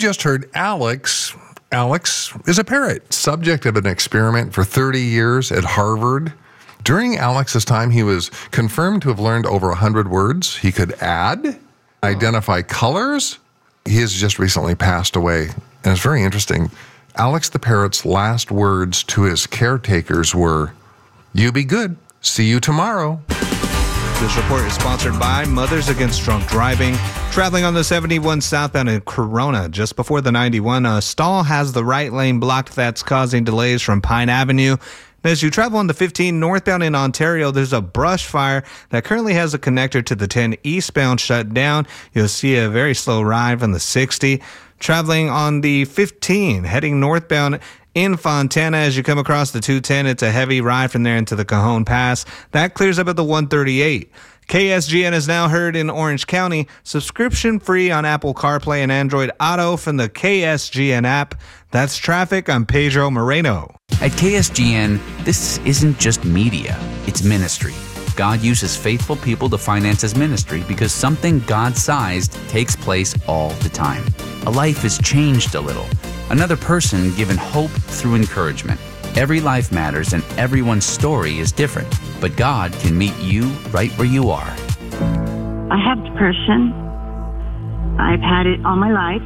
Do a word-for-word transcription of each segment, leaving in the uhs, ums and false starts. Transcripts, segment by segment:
just heard Alex. Alex is a parrot, subject of an experiment for thirty years at Harvard. During Alex's time, he was confirmed to have learned over one hundred words. He could add, identify colors. He has just recently passed away, and it's very interesting. Alex the parrot's last words to his caretakers were, "You be good. See you tomorrow." This report is sponsored by Mothers Against Drunk Driving. Traveling on the seventy-one southbound in Corona, just before the ninety-one, a stall has the right lane blocked. That's causing delays from Pine Avenue. As you travel on the fifteen northbound in Ontario, there's a brush fire that currently has a connector to the ten eastbound shut down. You'll see a very slow ride from the sixty. Traveling on the fifteen, heading northbound in Fontana, as you come across the two ten, it's a heavy ride from there into the Cajon Pass. That clears up at the one thirty-eight. K S G N is now heard in Orange County, subscription-free on Apple CarPlay and Android Auto from the K S G N app. That's traffic. I'm Pedro Moreno. At K S G N, this isn't just media, it's ministry. God uses faithful people to finance his ministry because something God-sized takes place all the time. A life is changed a little. Another person given hope through encouragement. Every life matters and everyone's story is different, but God can meet you right where you are. I have depression. I've had it all my life,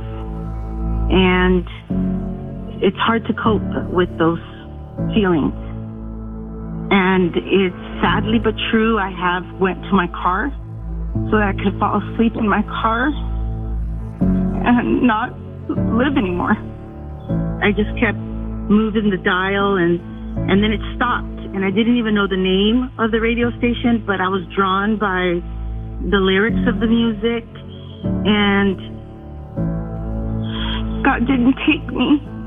and it's hard to cope with those feelings. And it's sadly but true, I have went to my car so that I could fall asleep in my car and not live anymore. I just kept moving the dial, and and then it stopped, and I didn't even know the name of the radio station, but I was drawn by the lyrics of the music, and God didn't take me.